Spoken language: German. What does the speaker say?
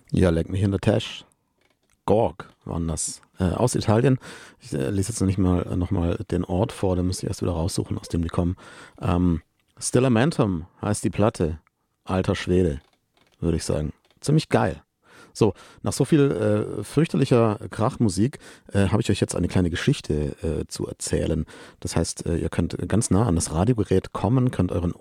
Ja, leck mich in der Tasche. Gorg waren das. Aus Italien. Ich lese jetzt noch mal den Ort vor, den müsste ich erst wieder raussuchen, aus dem die kommen. Stillamentum heißt die Platte. Alter Schwede, würde ich sagen. Ziemlich geil. So, nach so viel fürchterlicher Krachmusik habe ich euch jetzt eine kleine Geschichte zu erzählen. Das heißt, ihr könnt ganz nah an das Radiogerät kommen, könnt euren